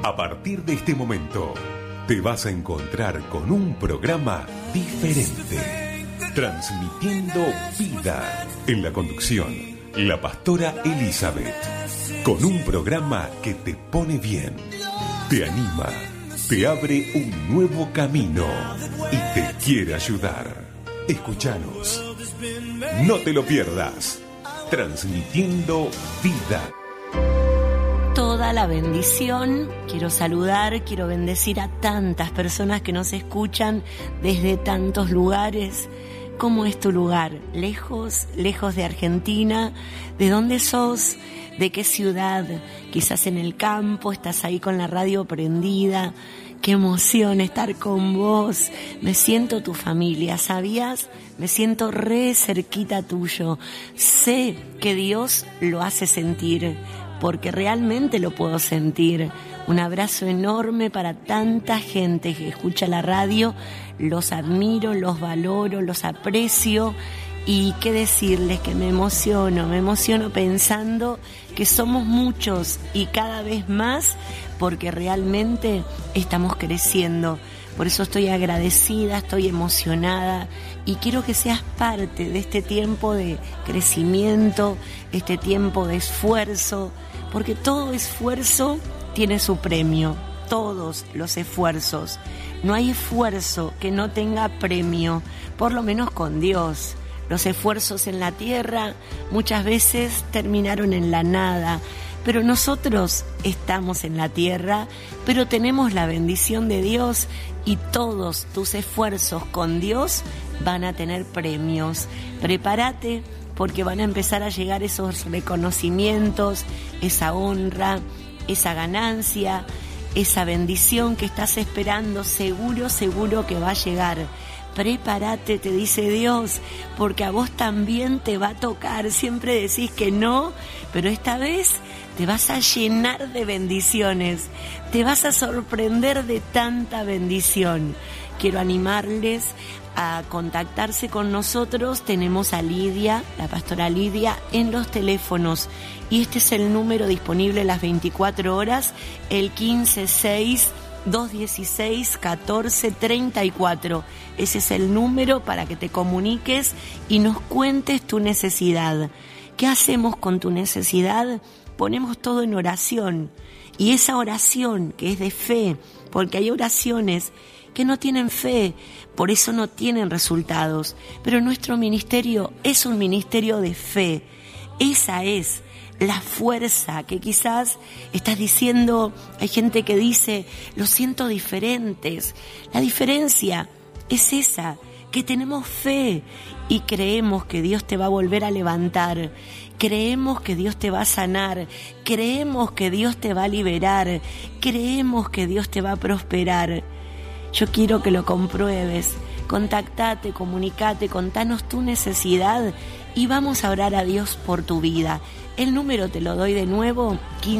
A partir de este momento, te vas a encontrar con un programa diferente, transmitiendo vida. En la conducción, la pastora Elizabeth, con un programa que te pone bien, te anima, te abre un nuevo camino y te quiere ayudar. Escúchanos, no te lo pierdas, transmitiendo vida. Toda la bendición, quiero saludar, quiero bendecir a tantas personas que nos escuchan desde tantos lugares. ¿Cómo es tu lugar? ¿Lejos de Argentina? ¿De dónde sos? ¿De qué ciudad? Quizás en el campo, estás ahí con la radio prendida. Qué emoción estar con vos. Me siento tu familia, ¿sabías? Me siento re cerquita tuyo. Sé que Dios lo hace sentir, porque realmente lo puedo sentir. Un abrazo enorme para tanta gente que escucha la radio. Los admiro, los valoro, los aprecio. Y qué decirles, que me emociono pensando que somos muchos y cada vez más, porque realmente estamos creciendo. Por eso estoy agradecida, estoy emocionada y quiero que seas parte de este tiempo de crecimiento, este tiempo de esfuerzo, porque todo esfuerzo tiene su premio, todos los esfuerzos. No hay esfuerzo que no tenga premio, por lo menos con Dios. Los esfuerzos en la tierra muchas veces terminaron en la nada, pero nosotros estamos en la tierra, pero tenemos la bendición de Dios y todos tus esfuerzos con Dios van a tener premios. Prepárate, porque van a empezar a llegar esos reconocimientos, esa honra, esa ganancia, esa bendición que estás esperando, seguro que va a llegar. Prepárate, te dice Dios, porque a vos también te va a tocar. Siempre decís que no, pero esta vez te vas a llenar de bendiciones, te vas a sorprender de tanta bendición. Quiero animarles a contactarse con nosotros. Tenemos a Lidia, la pastora Lidia, en los teléfonos. Y este es el número disponible las 24 horas, el 156-216-1434. Ese es el número para que te comuniques y nos cuentes tu necesidad. ¿Qué hacemos con tu necesidad? Ponemos todo en oración. Y esa oración que es de fe, porque hay oraciones que no tienen fe, por eso no tienen resultados. Pero nuestro ministerio es un ministerio de fe. Esa es la fuerza que quizás estás diciendo. Hay gente que dice, lo siento diferentes. La diferencia es esa, que tenemos fe y creemos que Dios te va a volver a levantar. Creemos que Dios te va a sanar, creemos que Dios te va a liberar, creemos que Dios te va a prosperar. Yo quiero que lo compruebes. Contactate, comunicate, contanos tu necesidad y vamos a orar a Dios por tu vida. El número te lo doy de nuevo,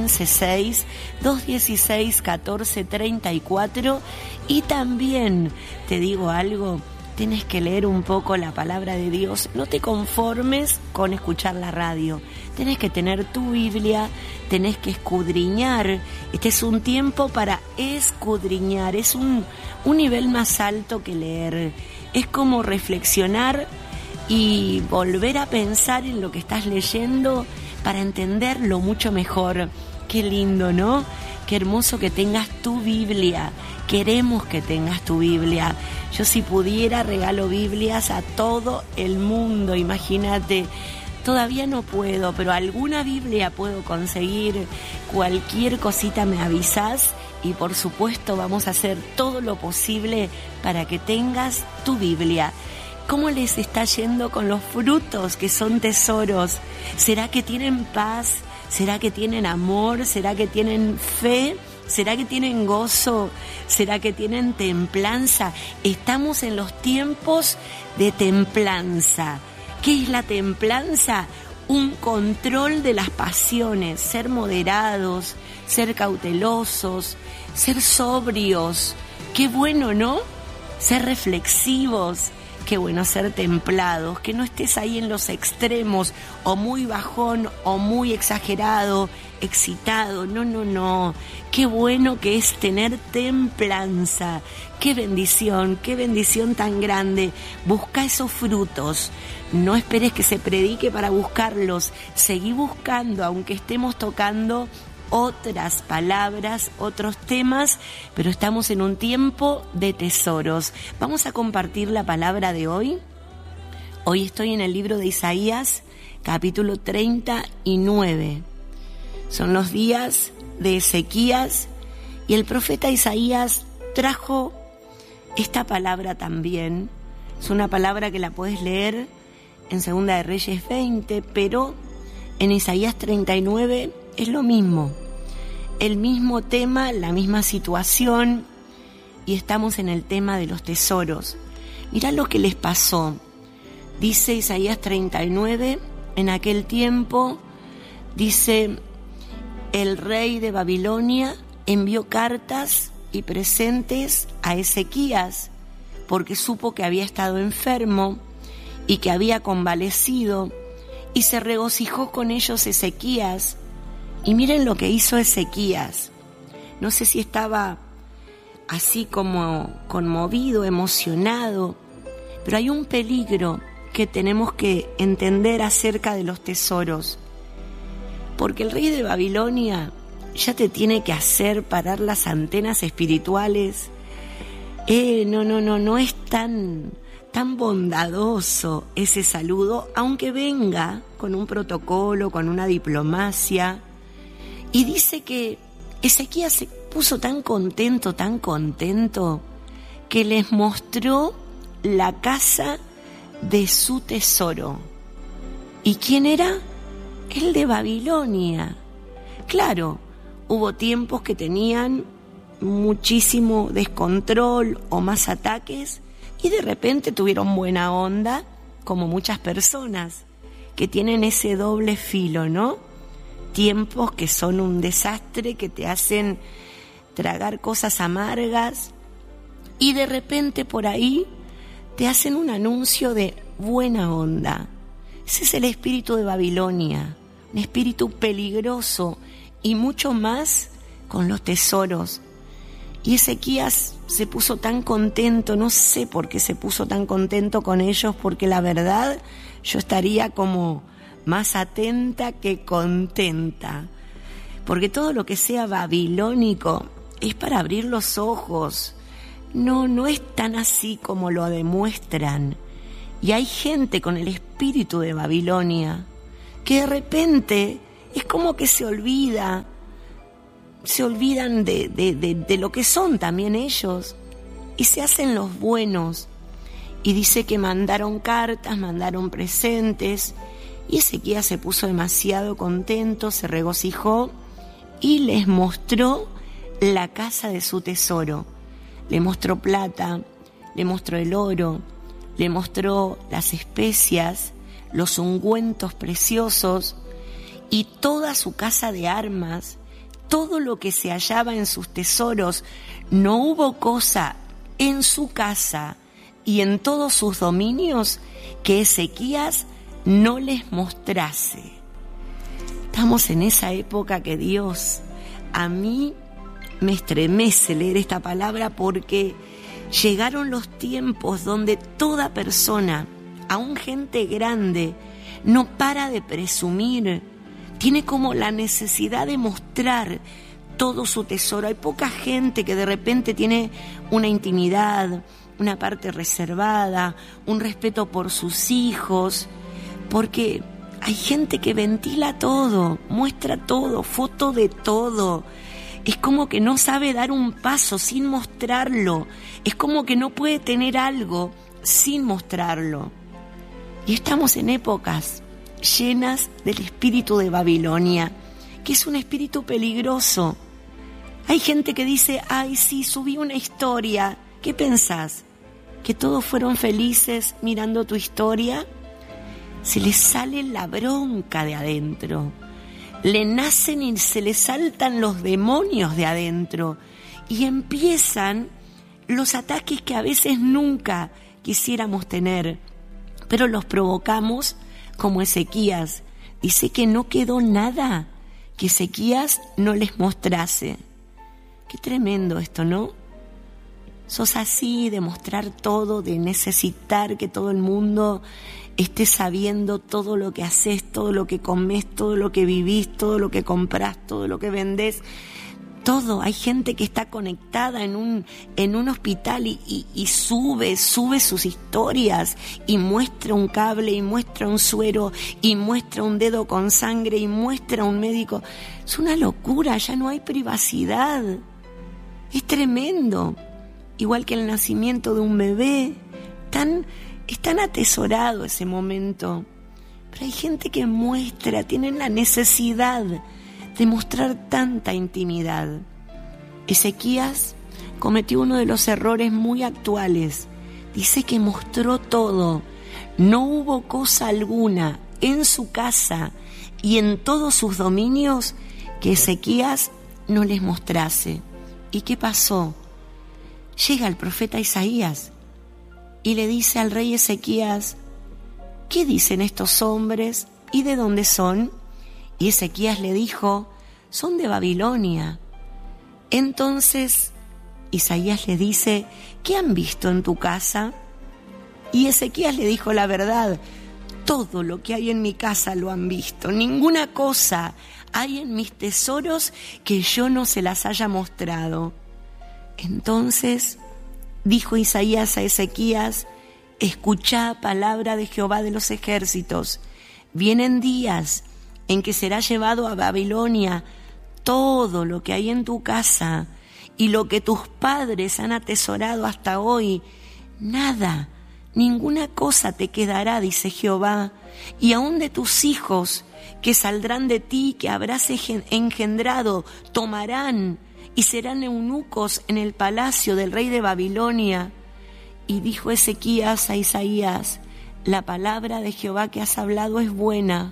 156-216-1434. Y también te digo algo, tienes que leer un poco la palabra de Dios. No te conformes con escuchar la radio. Tenés que tener tu Biblia, tenés que escudriñar. Este es un tiempo para escudriñar. Es un nivel más alto que leer. Es como reflexionar y volver a pensar en lo que estás leyendo para entenderlo mucho mejor. Qué lindo, ¿no? Qué hermoso que tengas tu Biblia. Queremos que tengas tu Biblia. Yo, si pudiera, regalo Biblias a todo el mundo. Imagínate, todavía no puedo, pero alguna Biblia puedo conseguir. Cualquier cosita me avisás y por supuesto vamos a hacer todo lo posible para que tengas tu Biblia. ¿Cómo les está yendo con los frutos que son tesoros? ¿Será que tienen paz? ¿Será que tienen amor? ¿Será que tienen fe? ¿Será que tienen gozo? ¿Será que tienen templanza? Estamos en los tiempos de templanza. ¿Qué es la templanza? Un control de las pasiones, ser moderados, ser cautelosos, ser sobrios. Qué bueno, ¿no? Ser reflexivos. Qué bueno ser templados, que no estés ahí en los extremos, o muy bajón, o muy exagerado, excitado. No. Qué bueno que es tener templanza. Qué bendición tan grande. Busca esos frutos. No esperes que se predique para buscarlos. Seguí buscando, aunque estemos tocando otras palabras, otros temas, pero estamos en un tiempo de tesoros. Vamos a compartir la palabra de hoy. Hoy estoy en el libro de Isaías, capítulo 39. Son los días de Ezequías y el profeta Isaías trajo esta palabra también. Es una palabra que la puedes leer en Segunda de Reyes 20, pero en Isaías 39 es lo mismo. El mismo tema, la misma situación, y estamos en el tema de los tesoros. Mirá lo que les pasó. Dice Isaías 39, en aquel tiempo, dice, el rey de Babilonia envió cartas y presentes a Ezequías, porque supo que había estado enfermo y que había convalecido, y se regocijó con ellos Ezequías. Y miren lo que hizo Ezequías. No sé si estaba así como conmovido, emocionado, pero hay un peligro que tenemos que entender acerca de los tesoros. Porque el rey de Babilonia ya te tiene que hacer parar las antenas espirituales. No es tan bondadoso ese saludo, aunque venga con un protocolo, con una diplomacia. Y dice que Ezequías se puso tan contento, que les mostró la casa de su tesoro. ¿Y quién era? El de Babilonia. Claro, hubo tiempos que tenían muchísimo descontrol o más ataques y de repente tuvieron buena onda, como muchas personas que tienen ese doble filo, ¿no? Tiempos que son un desastre, que te hacen tragar cosas amargas y de repente por ahí te hacen un anuncio de buena onda. Ese es el espíritu de Babilonia, un espíritu peligroso y mucho más con los tesoros. Y Ezequías se puso tan contento, no sé por qué se puso tan contento con ellos, porque la verdad yo estaría como más atenta que contenta, porque todo lo que sea babilónico es para abrir los ojos. No es tan así como lo demuestran. Y hay gente con el espíritu de Babilonia que de repente es como que se olvidan de lo que son también ellos y se hacen los buenos. Y dice que mandaron cartas, mandaron presentes, y Ezequías se puso demasiado contento, se regocijó y les mostró la casa de su tesoro. Le mostró plata, le mostró el oro, le mostró las especias, los ungüentos preciosos y toda su casa de armas, todo lo que se hallaba en sus tesoros. No hubo cosa en su casa y en todos sus dominios que Ezequías no les mostrase. Estamos en esa época que Dios, a mí me estremece leer esta palabra, porque llegaron los tiempos donde toda persona, aún gente grande, no para de presumir, tiene como la necesidad de mostrar todo su tesoro. Hay poca gente que de repente tiene una intimidad, una parte reservada, un respeto por sus hijos, porque hay gente que ventila todo, muestra todo, foto de todo. Es como que no sabe dar un paso sin mostrarlo. Es como que no puede tener algo sin mostrarlo. Y estamos en épocas llenas del espíritu de Babilonia, que es un espíritu peligroso. Hay gente que dice, ay, sí, subí una historia. ¿Qué pensás? ¿Que todos fueron felices mirando tu historia? Se les sale la bronca de adentro. Le nacen y se les saltan los demonios de adentro. Y empiezan los ataques que a veces nunca quisiéramos tener, pero los provocamos como Ezequías. Dice que no quedó nada que Ezequías no les mostrase. Qué tremendo esto, ¿no? Sos así de mostrar todo, de necesitar que todo el mundo esté sabiendo todo lo que haces, todo lo que comes, todo lo que vivís, todo lo que comprás, todo lo que vendés. Todo, hay gente que está conectada en un hospital y sube sus historias y muestra un cable y muestra un suero y muestra un dedo con sangre y muestra un médico. Es una locura, ya no hay privacidad. Es tremendo. Igual que el nacimiento de un bebé, es tan atesorado ese momento. Pero hay gente que muestra, tienen la necesidad de mostrar tanta intimidad. Ezequías cometió uno de los errores muy actuales. Dice que mostró todo. No hubo cosa alguna en su casa y en todos sus dominios que Ezequías no les mostrase. ¿Y qué pasó? Llega el profeta Isaías y le dice al rey Ezequías: ¿qué dicen estos hombres y de dónde son? Y Ezequías le dijo: son de Babilonia. Entonces Isaías le dice: ¿qué han visto en tu casa? Y Ezequías le dijo la verdad: todo lo que hay en mi casa lo han visto, ninguna cosa hay en mis tesoros que yo no se las haya mostrado. Entonces dijo Isaías a Ezequías: escuchá palabra de Jehová de los ejércitos, vienen días en que será llevado a Babilonia todo lo que hay en tu casa y lo que tus padres han atesorado hasta hoy. Nada, ninguna cosa te quedará, dice Jehová, y aun de tus hijos que saldrán de ti, que habrás engendrado, tomarán y serán eunucos en el palacio del rey de Babilonia. Y dijo Ezequías a Isaías: la palabra de Jehová que has hablado es buena.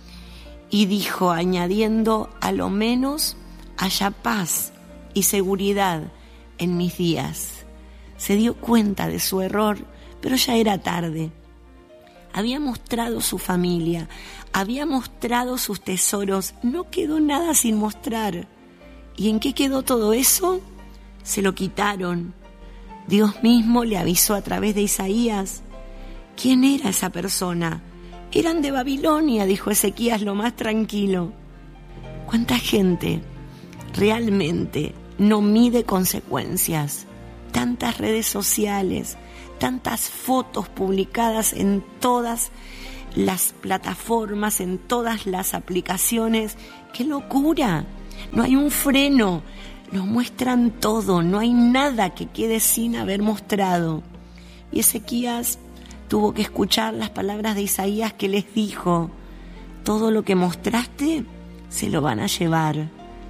Y dijo, añadiendo: a lo menos haya paz y seguridad en mis días. Se dio cuenta de su error, pero ya era tarde. Había mostrado su familia, había mostrado sus tesoros, no quedó nada sin mostrar. ¿Y en qué quedó todo eso? Se lo quitaron. Dios mismo le avisó a través de Isaías. ¿Quién era esa persona? Eran de Babilonia, dijo Ezequías lo más tranquilo. ¿Cuánta gente realmente no mide consecuencias? Tantas redes sociales, tantas fotos publicadas en todas las plataformas, en todas las aplicaciones. ¡Qué locura! No hay un freno, lo muestran todo, no hay nada que quede sin haber mostrado. Y Ezequías tuvo que escuchar las palabras de Isaías, que les dijo: todo lo que mostraste se lo van a llevar.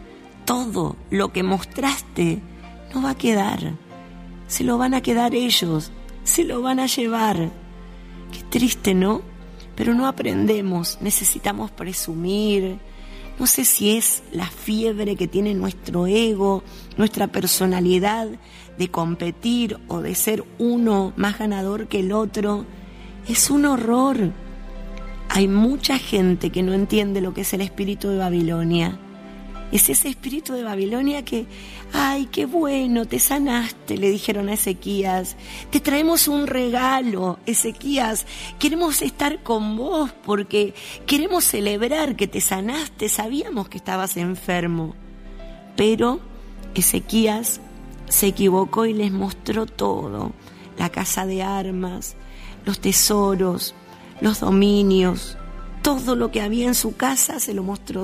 Todo lo que mostraste no va a quedar. Se lo van a quedar ellos, se lo van a llevar. Qué triste, ¿no? Pero no aprendemos, necesitamos presumir. No sé si es la fiebre que tiene nuestro ego, nuestra personalidad de competir o de ser uno más ganador que el otro. Es un horror. Hay mucha gente que no entiende lo que es el espíritu de Babilonia. Es ese espíritu de Babilonia que, ¡ay, qué bueno, te sanaste!, le dijeron a Ezequías. Te traemos un regalo, Ezequías. Queremos estar con vos porque queremos celebrar que te sanaste. Sabíamos que estabas enfermo. Pero Ezequías se equivocó y les mostró todo. La casa de armas, los tesoros, los dominios. Todo lo que había en su casa se lo mostró.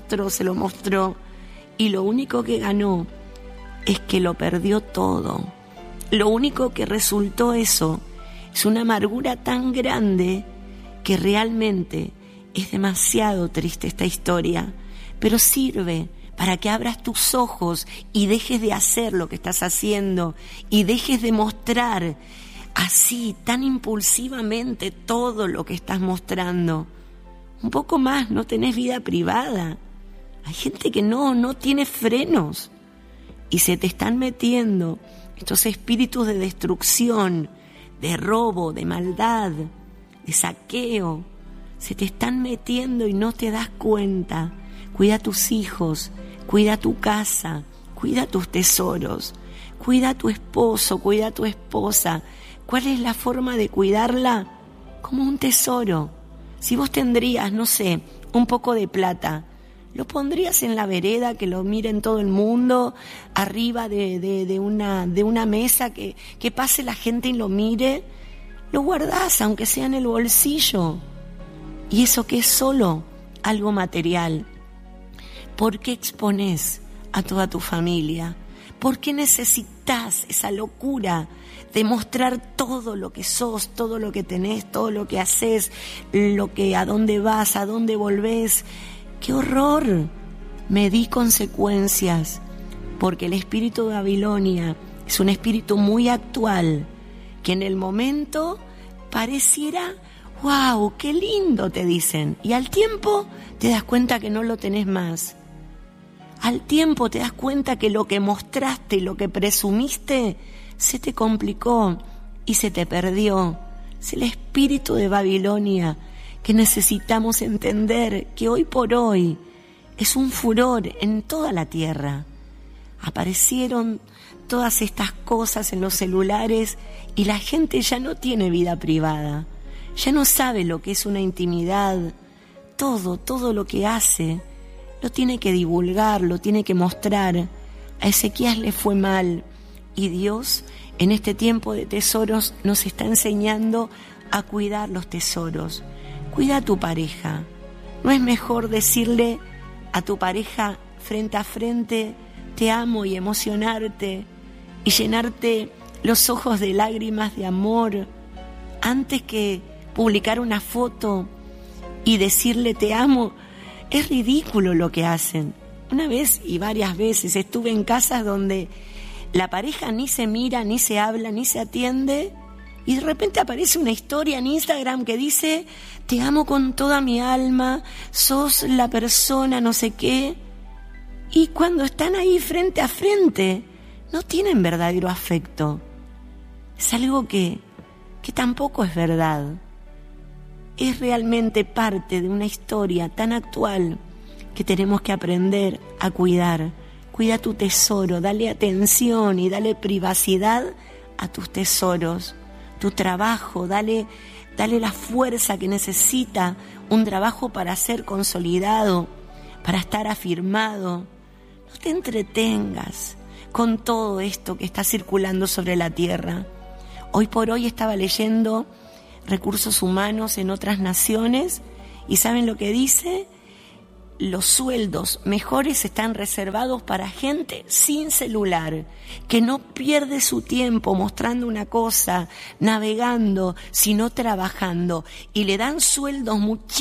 Y lo único que ganó es que lo perdió todo. Lo único que resultó eso es una amargura tan grande que realmente es demasiado triste esta historia. Pero sirve para que abras tus ojos y dejes de hacer lo que estás haciendo y dejes de mostrar así, tan impulsivamente, todo lo que estás mostrando. Un poco más, no tenés vida privada. Hay gente que no tiene frenos y se te están metiendo estos espíritus de destrucción, de robo, de maldad, de saqueo. Se te están metiendo y no te das cuenta. Cuida a tus hijos, cuida tu casa, Cuida tus tesoros, cuida a tu esposo, cuida a tu esposa. ¿Cuál es la forma de cuidarla? Como un tesoro. Si vos tendrías, no sé, un poco de plata, ¿lo pondrías en la vereda, que lo miren todo el mundo, arriba de una mesa, que pase la gente y lo mire? Lo guardás, aunque sea en el bolsillo. Y eso que es solo algo material. ¿Por qué exponés a toda tu familia? ¿Por qué necesitas esa locura de mostrar todo lo que sos, todo lo que tenés, todo lo que haces, a dónde vas, a dónde volvés? ¡Qué horror! Medí consecuencias, porque el espíritu de Babilonia es un espíritu muy actual, que en el momento pareciera, ¡wow!, qué lindo, te dicen, y al tiempo te das cuenta que no lo tenés más. Al tiempo te das cuenta que lo que mostraste y lo que presumiste se te complicó y se te perdió. Es el espíritu de Babilonia que necesitamos entender, que hoy por hoy es un furor en toda la tierra. Aparecieron todas estas cosas en los celulares y la gente ya no tiene vida privada, ya no sabe lo que es una intimidad. Todo lo que hace lo tiene que divulgar, lo tiene que mostrar. A Ezequías le fue mal y Dios en este tiempo de tesoros nos está enseñando a cuidar los tesoros. Cuida a tu pareja. ¿No es mejor decirle a tu pareja frente a frente, te amo, y emocionarte y llenarte los ojos de lágrimas de amor, antes que publicar una foto y decirle te amo? Es ridículo lo que hacen. Una vez y varias veces estuve en casas donde la pareja ni se mira, ni se habla, ni se atiende, y de repente aparece una historia en Instagram que dice te amo con toda mi alma, sos la persona no sé qué, y cuando están ahí frente a frente no tienen verdadero afecto. Es algo que tampoco es verdad. Es realmente parte de una historia tan actual que tenemos que aprender a cuidar. Cuida tu tesoro, dale atención y dale privacidad a tus tesoros. Tu trabajo, dale la fuerza que necesita un trabajo para ser consolidado, para estar afirmado. No te entretengas con todo esto que está circulando sobre la tierra. Hoy por hoy estaba leyendo recursos humanos en otras naciones y ¿saben lo que dice? Los sueldos mejores están reservados para gente sin celular, que no pierde su tiempo mostrando una cosa, navegando, sino trabajando, y le dan sueldos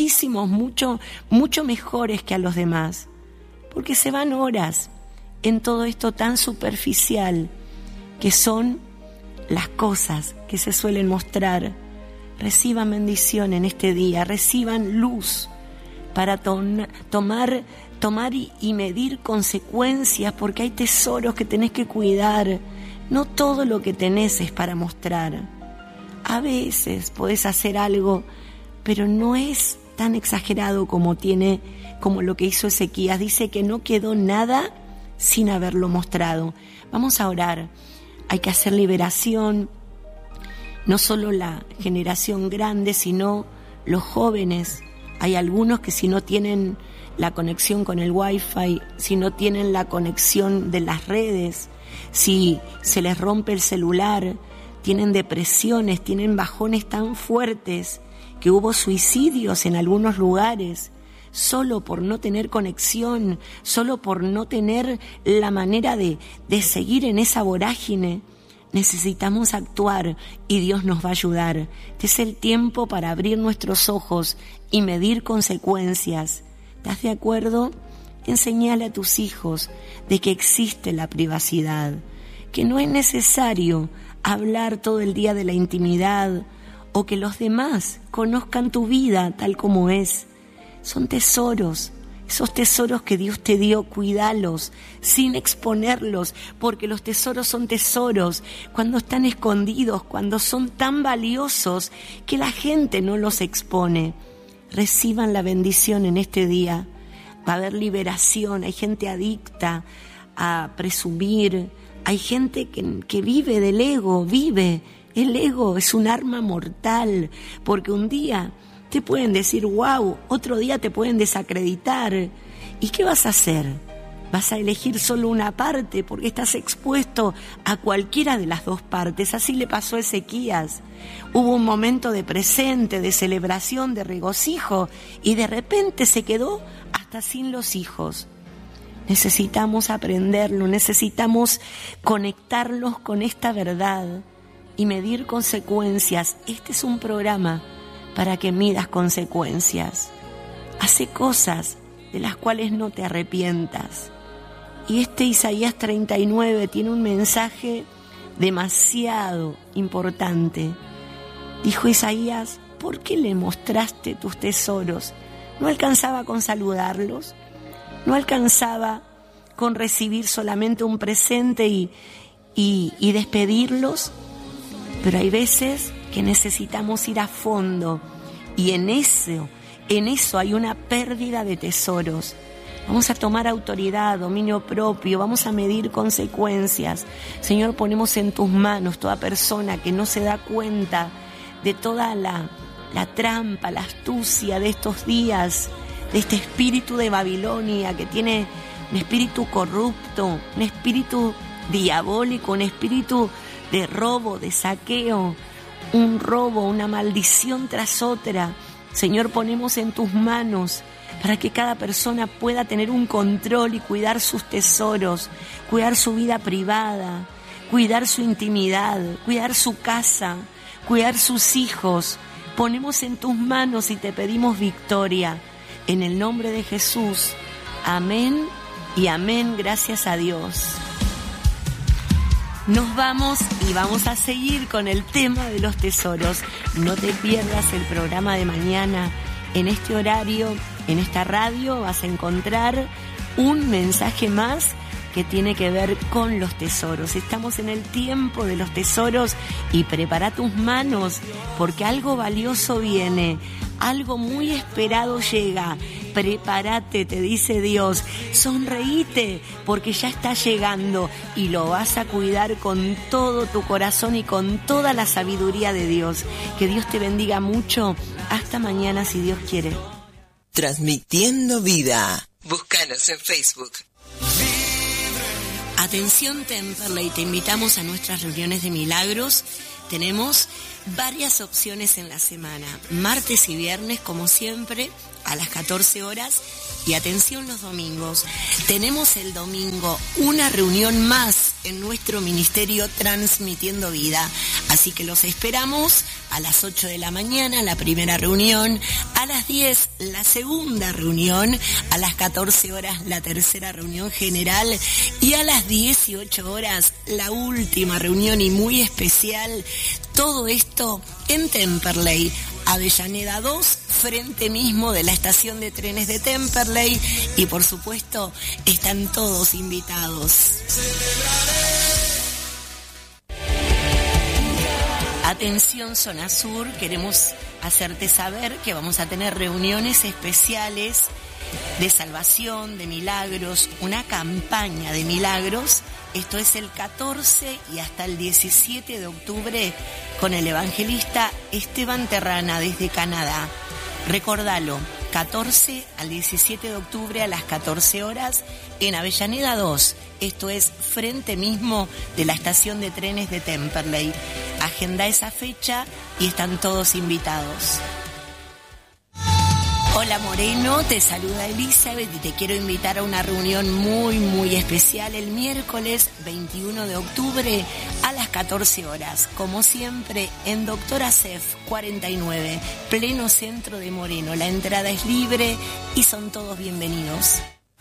mucho mejores que a los demás, porque se van horas en todo esto tan superficial que son las cosas que se suelen mostrar. Reciban bendición en este día, reciban luz para tomar y medir consecuencias, porque hay tesoros que tenés que cuidar. No todo lo que tenés es para mostrar. A veces podés hacer algo, pero no es tan exagerado como lo que hizo Ezequías. Dice que no quedó nada sin haberlo mostrado. Vamos a orar. Hay que hacer liberación. No solo la generación grande, sino los jóvenes. Hay algunos que si no tienen la conexión con el Wi-Fi, si no tienen la conexión de las redes, si se les rompe el celular, tienen depresiones, tienen bajones tan fuertes que hubo suicidios en algunos lugares, solo por no tener conexión, solo por no tener la manera de seguir en esa vorágine. Necesitamos actuar y Dios nos va a ayudar. Este es el tiempo para abrir nuestros ojos y medir consecuencias. ¿Estás de acuerdo? Enseñale a tus hijos de que existe la privacidad, que no es necesario hablar todo el día de la intimidad o que los demás conozcan tu vida tal como es. Son tesoros. Esos tesoros que Dios te dio, cuídalos sin exponerlos, porque los tesoros son tesoros cuando están escondidos, cuando son tan valiosos que la gente no los expone. Reciban la bendición en este día. Va a haber liberación. Hay gente adicta a presumir. Hay gente que vive del ego, vive. El ego es un arma mortal, porque un día te pueden decir wow, otro día te pueden desacreditar. ¿Y qué vas a hacer? Vas a elegir solo una parte porque estás expuesto a cualquiera de las dos partes. Así le pasó a Ezequías. Hubo un momento de presente, de celebración, de regocijo, y de repente se quedó hasta sin los hijos. Necesitamos aprenderlo, necesitamos conectarlos con esta verdad y medir consecuencias. Este es un programa para que midas consecuencias. Hace cosas de las cuales no te arrepientas. Y este Isaías 39 tiene un mensaje demasiado importante. Dijo Isaías, ¿por qué le mostraste tus tesoros? ¿No alcanzaba con saludarlos? ¿No alcanzaba con recibir solamente un presente y despedirlos? Pero hay veces que necesitamos ir a fondo, y en eso hay una pérdida de tesoros. Vamos a tomar autoridad, dominio propio, vamos a medir consecuencias. Señor, ponemos en tus manos toda persona que no se da cuenta de toda la trampa, la astucia de estos días, de este espíritu de Babilonia que tiene un espíritu corrupto, un espíritu diabólico, un espíritu de robo, de saqueo, un robo, una maldición tras otra. Señor, ponemos en tus manos para que cada persona pueda tener un control y cuidar sus tesoros, cuidar su vida privada, cuidar su intimidad, cuidar su casa, cuidar sus hijos. Ponemos en tus manos y te pedimos victoria. En el nombre de Jesús. Amén y amén. Gracias a Dios. Nos vamos y vamos a seguir con el tema de los tesoros. No te pierdas el programa de mañana. En este horario, en esta radio, vas a encontrar un mensaje más que tiene que ver con los tesoros. Estamos en el tiempo de los tesoros y prepara tus manos porque algo valioso viene, algo muy esperado llega. Prepárate, te dice Dios, sonreíte porque ya está llegando y lo vas a cuidar con todo tu corazón y con toda la sabiduría de Dios. Que Dios te bendiga mucho. Hasta mañana si Dios quiere. Transmitiendo vida. Búscanos en Facebook. Atención Temperley, te invitamos a nuestras reuniones de milagros. Tenemos varias opciones en la semana, martes y viernes como siempre a las 14 horas y atención los domingos. Tenemos el domingo una reunión más en nuestro ministerio Transmitiendo Vida, así que los esperamos a las 8 de la mañana la primera reunión, a las 10 la segunda reunión, a las 14 horas la tercera reunión general y a las 18 horas la última reunión y muy especial. Todo esto en Temperley, Avellaneda 2, frente mismo de la estación de trenes de Temperley, y por supuesto están todos invitados. Atención Zona Sur, queremos hacerte saber que vamos a tener reuniones especiales de salvación, de milagros, una campaña de milagros. Esto es el 14 y hasta el 17 de octubre con el evangelista Esteban Terrana desde Canadá. Recordalo, 14 al 17 de octubre a las 14 horas en Avellaneda 2. Esto es frente mismo de la estación de trenes de Temperley. Agenda esa fecha y están todos invitados. Hola Moreno, te saluda Elizabeth y te quiero invitar a una reunión muy especial el miércoles 21 de octubre a las 14 horas, como siempre en Doctora Cef 49, pleno centro de Moreno. La entrada es libre y son todos bienvenidos.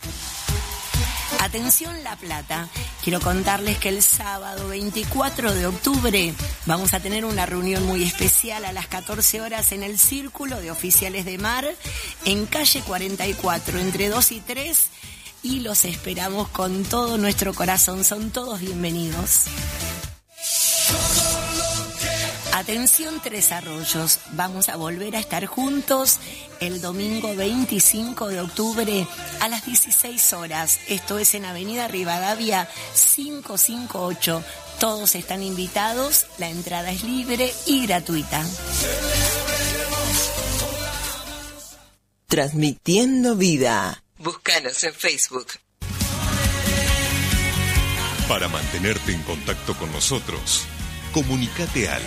Atención La Plata, quiero contarles que el sábado 24 de octubre vamos a tener una reunión muy especial a las 14 horas en el Círculo de Oficiales de Mar, en calle 44, entre 2 y 3, y los esperamos con todo nuestro corazón, son todos bienvenidos. Atención Tres Arroyos, vamos a volver a estar juntos el domingo 25 de octubre a las 16 horas. Esto es en Avenida Rivadavia 558. Todos están invitados, la entrada es libre y gratuita. Transmitiendo vida. Búscanos en Facebook. Para mantenerte en contacto con nosotros, comunícate al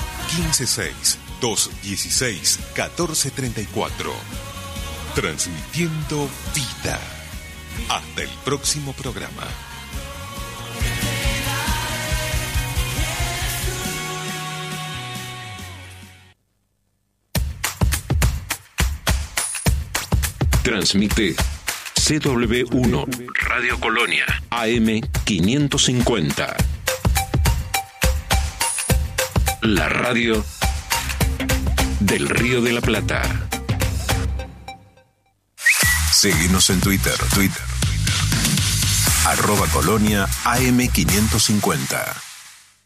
156-216-1434. Transmitiendo vida. Hasta el próximo programa. Transmite CW1 Radio Colonia AM 550. La radio del Río de la Plata. Síguenos en Twitter. @Colonia AM 550.